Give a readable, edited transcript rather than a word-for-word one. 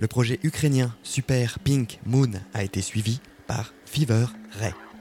Le projet ukrainien Super Pink Moon a été suivi par Fever Ray.